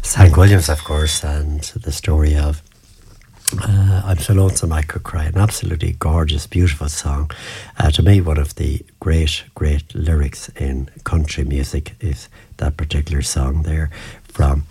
Hank Williams, of course, and the story of I'm So Lonesome I Could Cry. An absolutely gorgeous, beautiful song. To me, one of the great, great lyrics in country music is that particular song there from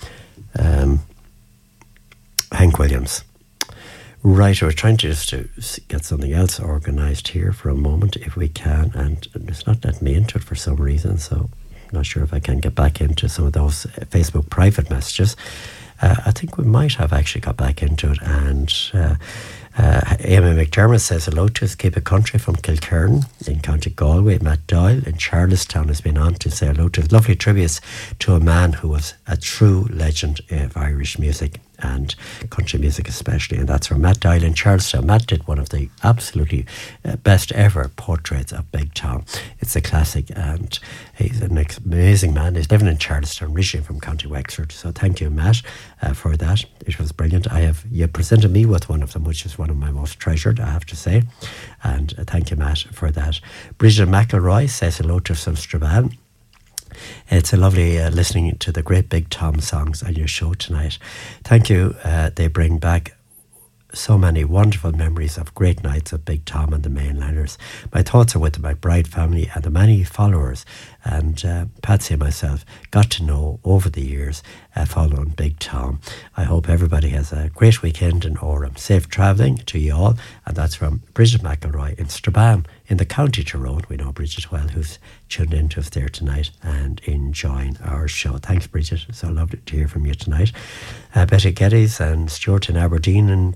Hank Williams. Right, we're trying to just to get something else organised here for a moment, if we can, and it's not letting me into it for some reason, so I'm not sure if I can get back into some of those Facebook private messages. I think we might have actually got back into it, and Amy McDermott says hello to us, Keep It Country from Kilkerran in County Galway. Matt Doyle in Charlestown has been on to say hello to us. Lovely tributes to a man who was a true legend of Irish music and country music especially, and that's from Matt Doyle in Charlestown. Matt did one of the absolutely best ever portraits of Big Tom. It's a classic, and he's an amazing man. He's living in Charlestown, originally from County Wexford, so thank you, Matt, for that. It was brilliant. You presented me with one of them, which is one of my most treasured, I have to say, and thank you, Matt, for that. Bridget McElroy says hello to us from Strabane. It's a lovely listening to the great Big Tom songs on your show tonight. Thank you. They bring back so many wonderful memories of great nights of Big Tom and the Mainliners. My thoughts are with the McBride family and the many followers, and Patsy and myself got to know over the years following Big Tom. I hope everybody has a great weekend in Orem. Safe travelling to you all, and that's from Bridget McElroy in Strabane in the County Tyrone. We know Bridget well, who's tuned in to us there tonight and enjoying our show. Thanks, Bridget. So lovely to hear from you tonight. Betty Geddes and Stuart in Aberdeen in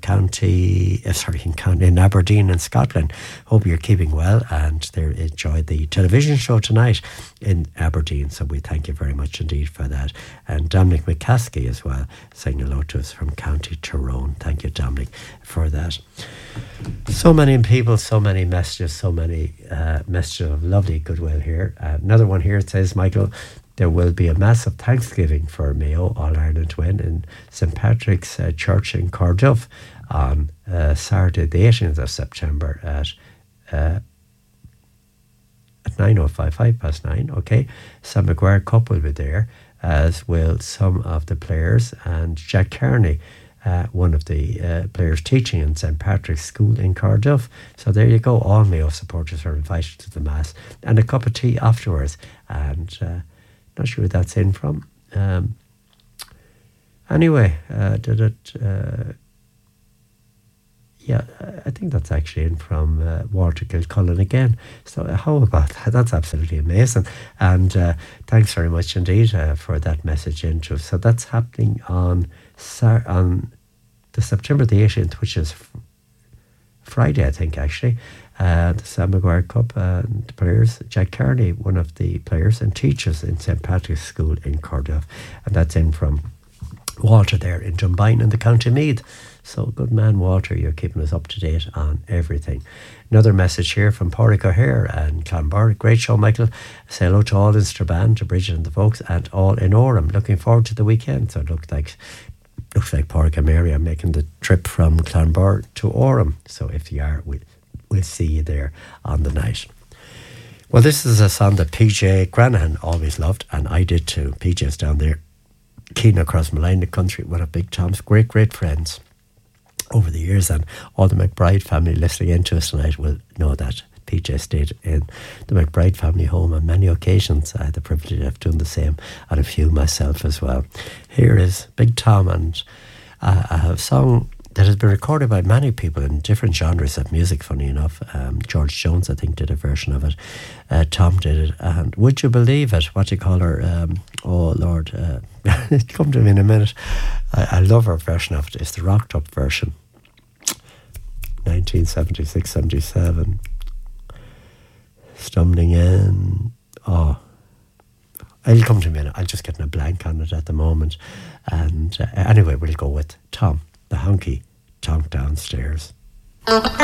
in Aberdeen in Scotland. Hope you're keeping well, and they enjoyed the television show tonight in Aberdeen. So we thank you very much indeed for that. And Dominic McCaskey as well, saying hello to us from County Tyrone. Thank you, Dominic, for that. So many people, so many messages, so many messages of lovely goodwill here. Another one here, it says, Michael, there will be a massive Thanksgiving for Mayo All Ireland win in St Patrick's Church in Cardiff on Saturday the 18th of September at 9:05, 9:05. Okay, Sam Maguire Cup will be there, as will some of the players, and Jack Kearney, one of the players teaching in St Patrick's School in Cardiff. So there you go, all Mayo supporters are invited to the Mass, and a cup of tea afterwards, and not sure where that's in from. Anyway, I think that's actually in from Walter Kilcullen again. So how about that? That's absolutely amazing. And thanks very much indeed for that message into us. So that's happening on the September the 18th, which is Friday, I think, actually. The Sam Maguire Cup, the players, Jack Kearney, one of the players and teachers in St Patrick's School in Cardiff. And that's in from Walter there in Dunbine in the County Meath. So good man, Walter, you're keeping us up to date on everything. Another message here from Pádraig O'Hare and Clonbar. Great show, Michael. Say hello to all in Strabane, to Bridget and the folks, and all in Orem. Looking forward to the weekend. So it looks like Pádraig and Mary are making the trip from Clonbar to Orem. So if you are, we'll see you there on the night. Well, this is a song that PJ Granahan always loved, and I did too. PJ's down there, keen across Malina the country, one of Big Tom's great, great friends over the years, and all the McBride family listening into us tonight will know that PJ stayed in the McBride family home on many occasions. I had the privilege of doing the same and a few myself as well. Here is Big Tom, and a song that has been recorded by many people in different genres of music, funny enough. George Jones, I think, did a version of it. Tom did it. And would you believe it? What do you call her? Oh, Lord. Come to me in a minute. I love her version of it. It's the rocked up version. 1976, 77. Stumbling in. Oh, it'll come to me. I'm just getting a blank on it at the moment. And anyway, we'll go with Tom, the honky tonk downstairs.